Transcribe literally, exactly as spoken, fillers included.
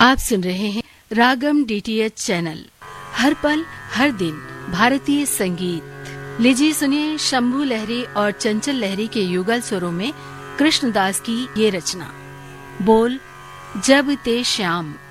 आप सुन रहे हैं रागम डीटीएच चैनल, हर पल हर दिन भारतीय संगीत। लीजिए सुनिए शंभू लहरी और चंचल लहरी के युगल स्वरों में कृष्णदास की ये रचना। बोल जब ते श्याम।